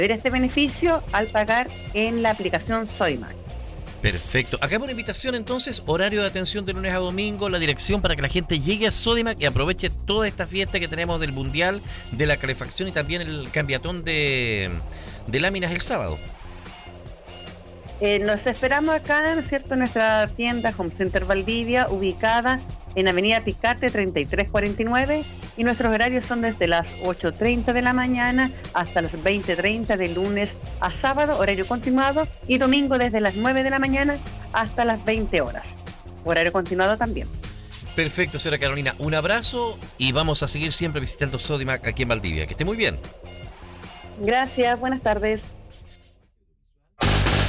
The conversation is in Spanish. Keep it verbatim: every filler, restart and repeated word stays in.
ver este beneficio al pagar en la aplicación Sodimac. Perfecto. Hagamos una invitación entonces, horario de atención de lunes a domingo, la dirección para que la gente llegue a Sodimac y aproveche toda esta fiesta que tenemos del Mundial, de la calefacción y también el cambiatón de, de láminas el sábado. Eh, nos esperamos acá, ¿no es cierto?, en nuestra tienda Home Center Valdivia, ubicada en Avenida Picarte treinta y tres cuarenta y nueve, y nuestros horarios son desde las ocho treinta de la mañana hasta las veinte treinta de lunes a sábado, horario continuado, y domingo desde las nueve de la mañana hasta las veinte horas, horario continuado también. Perfecto, señora Carolina, un abrazo y vamos a seguir siempre visitando Sodimac aquí en Valdivia. Que esté muy bien. Gracias, buenas tardes.